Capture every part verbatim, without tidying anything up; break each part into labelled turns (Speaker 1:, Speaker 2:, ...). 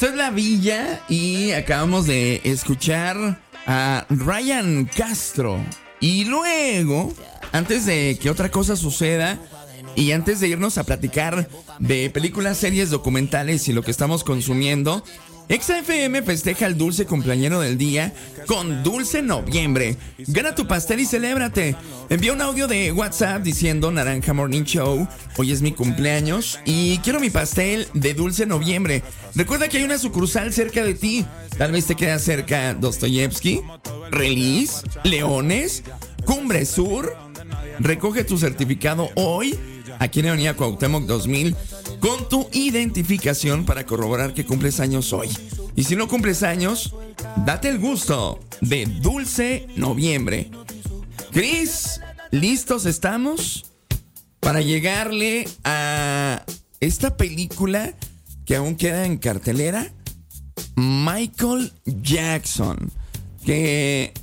Speaker 1: Esto es La Villa y acabamos de escuchar a Ryan Castro. Y luego, antes de que otra cosa suceda y antes de irnos a platicar de películas, series, documentales y lo que estamos consumiendo, Exa F M festeja el dulce cumpleañero del día con Dulce Noviembre. Gana tu pastel y celébrate. Envía un audio de WhatsApp diciendo Naranja Morning Show, hoy es mi cumpleaños y quiero mi pastel de Dulce Noviembre. Recuerda que hay una sucursal cerca de ti. Tal vez te queda cerca Dostoyevsky, Relis, Leones, Cumbre Sur. Recoge tu certificado hoy aquí en Avenida Cuauhtémoc dos mil con tu identificación para corroborar que cumples años hoy. Y si no cumples años, date el gusto de Dulce Noviembre. Chris, ¿listos estamos para llegarle a esta película que aún queda en cartelera? Michael Jackson, que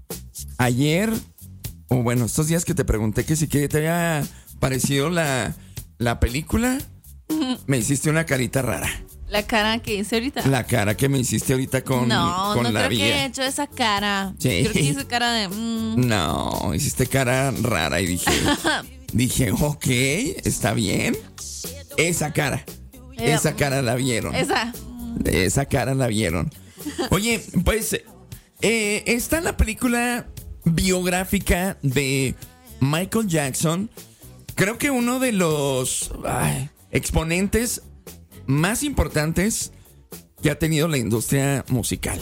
Speaker 1: ayer, o bueno, estos días que te pregunté que si que te había parecido la, la película, me hiciste una carita rara.
Speaker 2: ¿La cara que hice ahorita?
Speaker 1: La cara que me hiciste ahorita con,
Speaker 2: no,
Speaker 1: con
Speaker 2: no
Speaker 1: la
Speaker 2: creo
Speaker 1: vía.
Speaker 2: que he hecho esa cara.
Speaker 1: Sí.
Speaker 2: Creo que hice cara de... Mm.
Speaker 1: No, hiciste cara rara y dije, dije, ok, está bien. Esa cara,
Speaker 2: Eh,
Speaker 1: esa cara la vieron.
Speaker 2: Esa.
Speaker 1: Esa cara la vieron. Oye, pues eh, está la película biográfica de Michael Jackson. Creo que uno de los ay, exponentes más importantes que ha tenido la industria musical.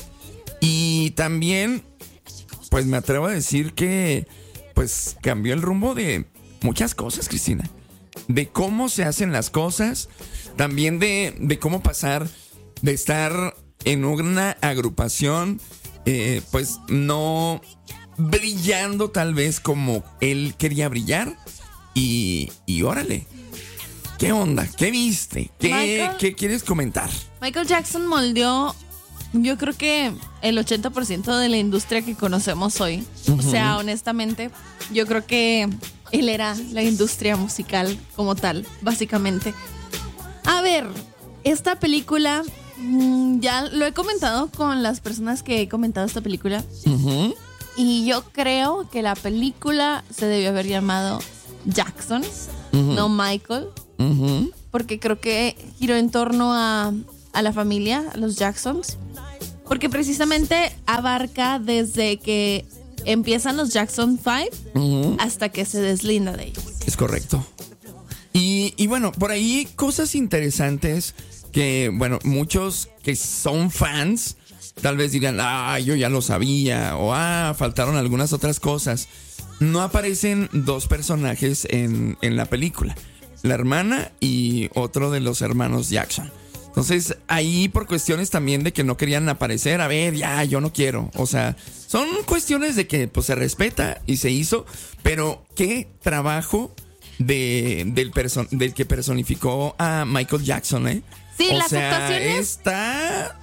Speaker 1: Y también, pues me atrevo a decir que pues cambió el rumbo de muchas cosas, Cristina. De cómo se hacen las cosas, también de, de cómo pasar de estar en una agrupación, eh, pues no brillando tal vez como él quería brillar. Y, y órale, ¿qué onda? ¿Qué viste? ¿Qué,
Speaker 2: Michael,
Speaker 1: ¿qué quieres comentar?
Speaker 2: Michael Jackson moldeó, yo creo que el ochenta por ciento de la industria que conocemos hoy. Uh-huh. O sea, honestamente, yo creo que él era la industria musical como tal, básicamente. A ver, esta película, mmm, ya lo he comentado con las personas que he comentado esta película.
Speaker 1: Uh-huh.
Speaker 2: Y yo creo que la película se debió haber llamado Jackson, uh-huh. no Michael, uh-huh. porque creo que giró en torno a, a la familia, a los Jacksons, porque precisamente abarca desde que empiezan los Jackson Five uh-huh. hasta que se deslinda de ellos.
Speaker 1: Es correcto. Y, y bueno, por ahí cosas interesantes que, bueno, muchos que son fans tal vez dirán, ah, yo ya lo sabía, o ah, faltaron algunas otras cosas. No aparecen dos personajes en, en la película, la hermana y otro de los hermanos Jackson. Entonces ahí por cuestiones también de que no querían aparecer, a ver, ya, yo no quiero. O sea, son cuestiones de que pues se respeta y se hizo, pero qué trabajo de, del, perso- del que personificó a Michael Jackson, ¿eh?
Speaker 2: Sí,
Speaker 1: o
Speaker 2: las
Speaker 1: sea,
Speaker 2: actuaciones
Speaker 1: está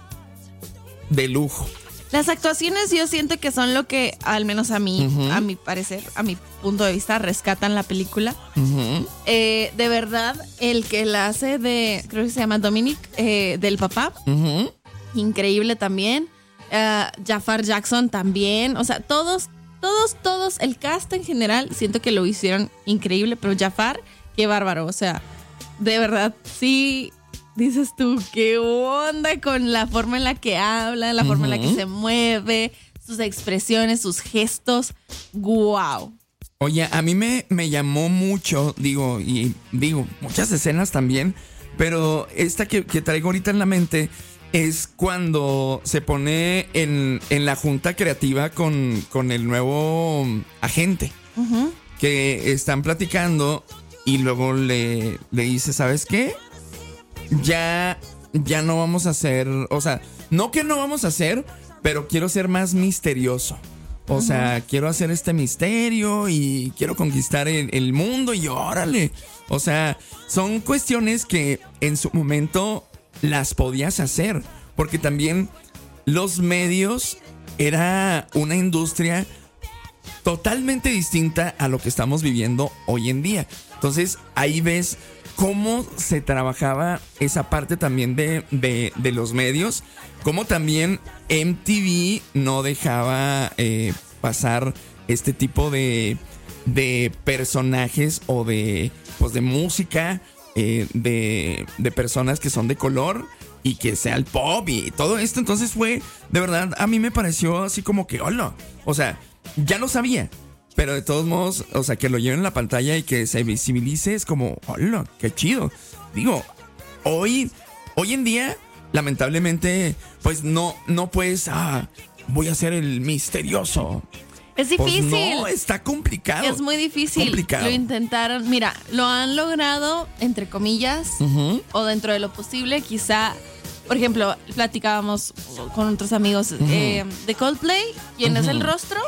Speaker 1: de lujo.
Speaker 2: Las actuaciones yo siento que son lo que, al menos a mí, uh-huh. a mi parecer, a mi punto de vista, rescatan la película. Uh-huh. Eh, de verdad, el que la hace de, creo que se llama Dominic, eh, del papá, uh-huh. increíble también. Uh, Jafar Jackson también. O sea, todos, todos, todos, el cast en general, siento que lo hicieron increíble, pero Jafar, qué bárbaro. O sea, de verdad, sí... Dices tú, ¿qué onda con la forma en la que habla, la forma uh-huh. en la que se mueve, sus expresiones, sus gestos? ¡Guau!
Speaker 1: Oye, a mí me, me llamó mucho, digo, y digo, muchas escenas también, pero esta que, que traigo ahorita en la mente es cuando se pone en, en la junta creativa con, con el nuevo agente, uh-huh. que están platicando y luego le, le dice, ¿sabes qué? Ya, ya no vamos a hacer, o sea, no que no vamos a hacer, pero quiero ser más misterioso. O uh-huh. sea, quiero hacer este misterio y quiero conquistar el, el mundo y órale. O sea, son cuestiones que en su momento las podías hacer, porque también los medios era una industria totalmente distinta a lo que estamos viviendo hoy en día. Entonces ahí ves cómo se trabajaba esa parte también de, de, de los medios, cómo también M T V no dejaba eh, pasar este tipo de, de personajes o de, pues de música, eh, de, de personas que son de color y que sea el pop y todo esto. Entonces fue, de verdad, a mí me pareció así como que, hola, o sea, ya lo sabía. Pero de todos modos, o sea, que lo lleven en la pantalla y que se visibilice es como, hola, qué chido. Digo, hoy, hoy en día, lamentablemente, pues no, no puedes, ah, voy a ser el misterioso.
Speaker 2: Es difícil.
Speaker 1: Pues no, está complicado.
Speaker 2: Es muy difícil.
Speaker 1: Complicado.
Speaker 2: Lo intentaron, mira, lo han logrado, entre comillas, uh-huh. o dentro de lo posible, quizá. Por ejemplo, platicábamos con otros amigos uh-huh. eh, de Coldplay, ¿quién uh-huh. es el rostro?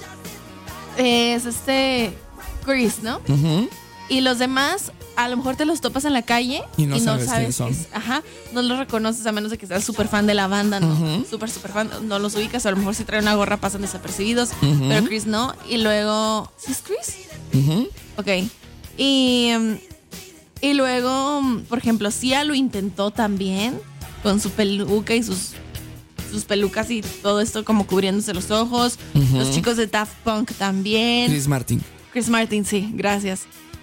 Speaker 2: Es este Chris, ¿no? Uh-huh. Y los demás, a lo mejor te los topas en la calle
Speaker 1: y no
Speaker 2: y
Speaker 1: sabes,
Speaker 2: no sabes
Speaker 1: son.
Speaker 2: Es, ajá, no los reconoces a menos de que seas súper fan de la banda, ¿no? Uh-huh. Súper, súper fan, no los ubicas, o a lo mejor si traen una gorra pasan desapercibidos, uh-huh. pero Chris no. Y luego, ¿sí es Chris?
Speaker 1: Uh-huh.
Speaker 2: Ok. Y, y luego, por ejemplo, Sia lo intentó también con su peluca y sus... sus pelucas y todo esto como cubriéndose los ojos. Uh-huh. Los chicos de Daft Punk también.
Speaker 1: Chris Martin.
Speaker 2: Chris Martin, sí, gracias.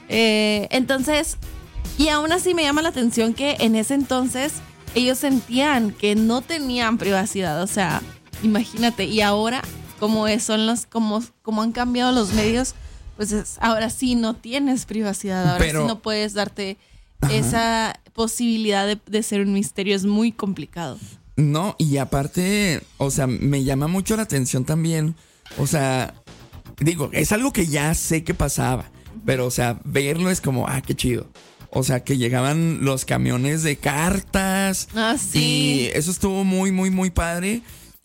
Speaker 2: Eh, entonces, y aún así me llama la atención que en ese entonces ellos sentían que no tenían privacidad. O sea, imagínate. Y ahora, como es, son los, como, como han cambiado los medios, pues es, ahora sí no tienes privacidad. Ahora Pero, sí no puedes darte ajá. esa posibilidad de, de ser un misterio. Es muy complicado.
Speaker 1: No, y aparte, o sea, me llama mucho la atención también, o sea, digo, es algo que ya sé que pasaba, pero, o sea, verlo es como, ah, qué chido. O sea, que llegaban los camiones de cartas.
Speaker 2: Ah, sí.
Speaker 1: Y eso estuvo muy, muy, muy padre.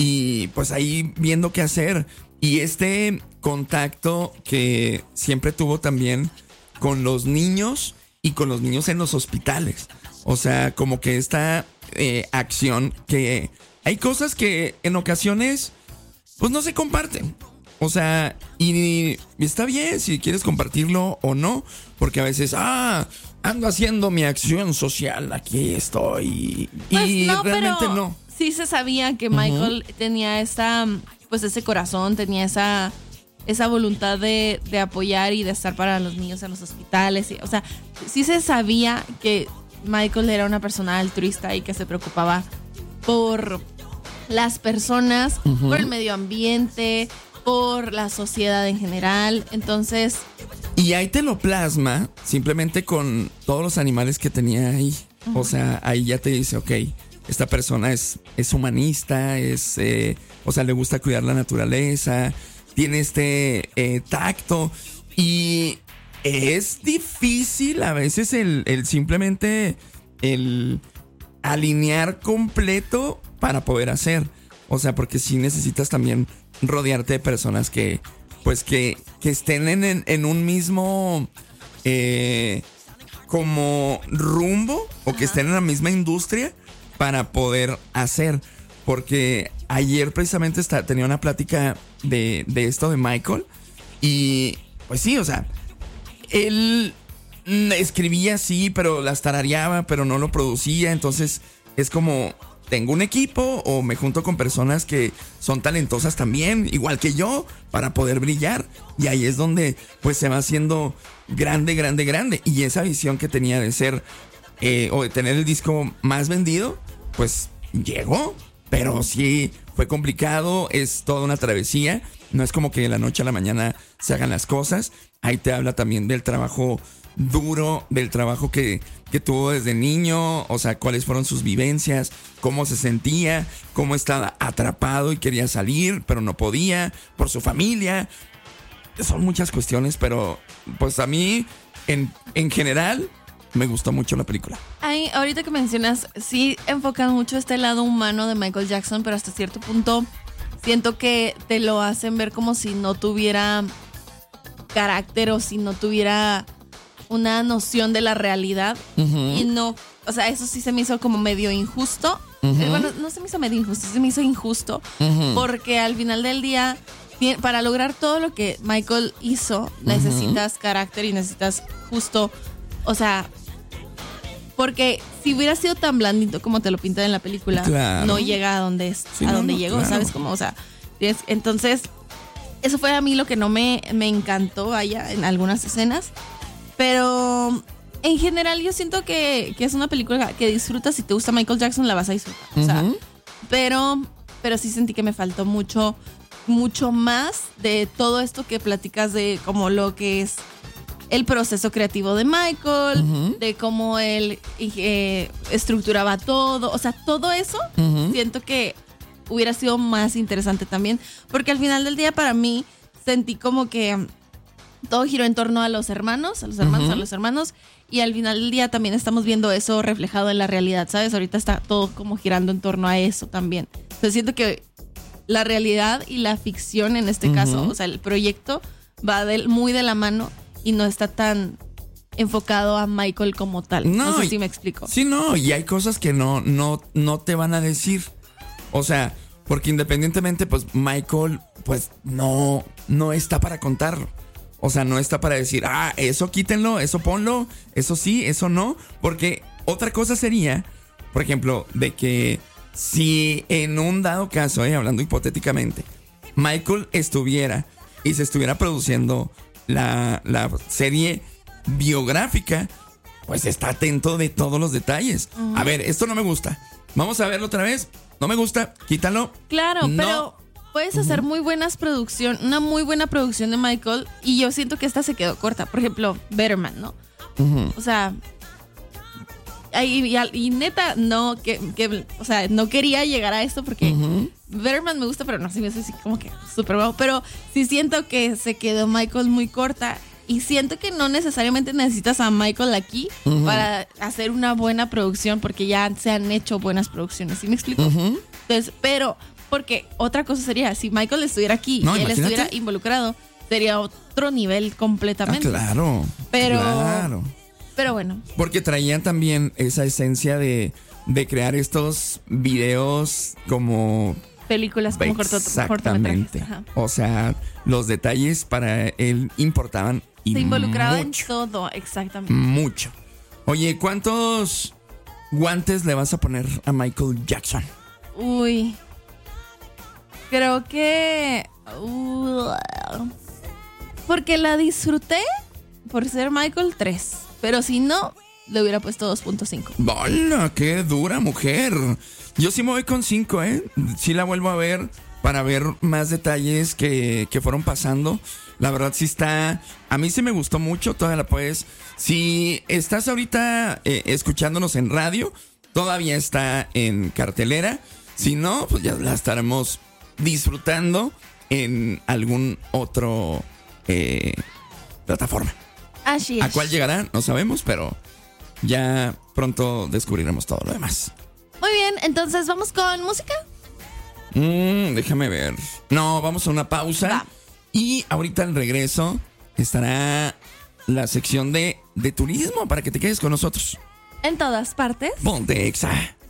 Speaker 1: Y pues ahí viendo qué hacer. Y este contacto que siempre tuvo también con los niños y con los niños en los hospitales. O sea, como que esta... Eh, acción que hay cosas que en ocasiones pues no se comparten, o sea, y, y está bien si quieres compartirlo o no, porque a veces ah ando haciendo mi acción social, aquí estoy
Speaker 2: pues
Speaker 1: y
Speaker 2: no,
Speaker 1: realmente
Speaker 2: pero
Speaker 1: no.
Speaker 2: Sí se sabía que Michael uh-huh. tenía esa pues ese corazón, tenía esa esa voluntad de, de apoyar y de estar para los niños en los hospitales, y, o sea, sí se sabía que Michael era una persona altruista y que se preocupaba por las personas, uh-huh. por el medio ambiente, por la sociedad en general. Entonces...
Speaker 1: Y ahí te lo plasma simplemente con todos los animales que tenía ahí. Uh-huh. O sea, ahí ya te dice, ok, esta persona es, es humanista, es, eh, o sea, le gusta cuidar la naturaleza, tiene este eh, tacto y... Es difícil a veces el, el simplemente el alinear completo para poder hacer. O sea, porque sí necesitas también rodearte de personas que, pues que, que estén en, en, en un mismo eh, como rumbo o que Ajá. estén en la misma industria para poder hacer. Porque ayer precisamente está, tenía una plática de, de esto de Michael y pues sí, o sea... Él escribía sí, pero las tarareaba, pero no lo producía. Entonces es como, tengo un equipo o me junto con personas que son talentosas también, igual que yo, para poder brillar. Y ahí es donde pues se va haciendo grande, grande, grande. Y esa visión que tenía de ser eh, o de tener el disco más vendido, pues llegó. Pero sí fue complicado, es toda una travesía. No es como que de la noche a la mañana se hagan las cosas. Ahí te habla también del trabajo duro, del trabajo que, que tuvo desde niño, o sea, cuáles fueron sus vivencias, cómo se sentía, cómo estaba atrapado y quería salir, pero no podía, por su familia. Son muchas cuestiones, pero pues a mí, en, en general, me gustó mucho la película.
Speaker 2: Ay, ahorita que mencionas, sí enfocan mucho este lado humano de Michael Jackson, pero hasta cierto punto siento que te lo hacen ver como si no tuviera carácter o si no tuviera una noción de la realidad. Uh-huh. Y no, o sea, eso sí se me hizo como medio injusto. Uh-huh. Bueno, no se me hizo medio injusto, se me hizo injusto. Uh-huh. Porque al final del día, para lograr todo lo que Michael hizo, necesitas uh-huh. carácter y necesitas justo, o sea, porque si hubiera sido tan blandito como te lo pintan en la película, claro. no llega a donde es, sí, a no, donde no, llegó, claro. ¿sabes? Como, o sea, entonces, eso fue a mí lo que no me, me encantó allá en algunas escenas, pero en general yo siento que, que es una película que disfrutas. Si te gusta Michael Jackson, la vas a disfrutar, uh-huh. o sea, pero, pero sí sentí que me faltó mucho, mucho más de todo esto que platicas de como lo que es el proceso creativo de Michael, uh-huh. de cómo él eh, estructuraba todo. O sea, todo eso uh-huh. siento que hubiera sido más interesante también. Porque al final del día, para mí, sentí como que todo giró en torno a los hermanos, a los hermanos, uh-huh. a los hermanos. Y al final del día también estamos viendo eso reflejado en la realidad, ¿sabes? Ahorita está todo como girando en torno a eso también. Entonces siento que la realidad y la ficción en este uh-huh. caso, o sea, el proyecto va de, muy de la mano. Y no está tan enfocado a Michael como tal. No, no sé si me explico.
Speaker 1: Sí, no, y hay cosas que no, no, no te van a decir. O sea, porque independientemente, pues Michael, pues no, no está para contarlo. O sea, no está para decir, ah, eso quítenlo, eso ponlo, eso sí, eso no. Porque otra cosa sería, por ejemplo, de que si en un dado caso, eh, hablando hipotéticamente, Michael estuviera y se estuviera produciendo La, la serie biográfica, pues está atento de todos los detalles. Uh-huh. A ver, esto no me gusta. Vamos a verlo otra vez. No me gusta, quítalo.
Speaker 2: Claro,
Speaker 1: no.
Speaker 2: pero puedes hacer uh-huh. muy buenas producción, una muy buena producción de Michael, y yo siento que esta se quedó corta. Por ejemplo, Better Man, ¿no? Uh-huh. O sea, y, y, y neta, no, que, que, o sea, no quería llegar a esto porque uh-huh. Better Man me gusta, pero no sé, me hace así como que súper bajo. Pero sí siento que se quedó Michael muy corta. Y siento que no necesariamente necesitas a Michael aquí uh-huh. para hacer una buena producción, porque ya se han hecho buenas producciones. ¿Sí me explico? Uh-huh. Entonces, pero, porque otra cosa sería, si Michael estuviera aquí no, y él imagínate. estuviera involucrado, sería otro nivel completamente.
Speaker 1: Ah, claro.
Speaker 2: Pero,
Speaker 1: claro.
Speaker 2: Pero bueno.
Speaker 1: Porque traían también esa esencia de, de crear estos videos como
Speaker 2: películas como cortometrajes.
Speaker 1: Exactamente. O sea, los detalles para él importaban y
Speaker 2: se involucraba
Speaker 1: mucho,
Speaker 2: en todo, exactamente.
Speaker 1: Mucho. Oye, ¿cuántos guantes le vas a poner a Michael Jackson?
Speaker 2: Uy. Creo que... Uh, porque la disfruté por ser Michael tres. Pero si no, le hubiera puesto dos punto cinco.
Speaker 1: ¡Hola! ¡Qué dura mujer! Yo sí me voy con cinco, ¿eh? Sí la vuelvo a ver para ver más detalles que, que fueron pasando. La verdad sí está... A mí sí me gustó mucho. Todavía la puedes... Si estás ahorita eh, escuchándonos en radio, todavía está en cartelera. Si no, pues ya la estaremos disfrutando en algún otro eh, plataforma.
Speaker 2: Así es.
Speaker 1: ¿A cuál llegará? No sabemos, pero ya pronto descubriremos todo lo demás.
Speaker 2: Muy bien, entonces ¿vamos con música?
Speaker 1: Mm, déjame ver. No, vamos a una pausa.
Speaker 2: Va.
Speaker 1: Y ahorita al regreso estará la sección de, de turismo para que te quedes con nosotros.
Speaker 2: En todas partes.
Speaker 1: Ponte Exa.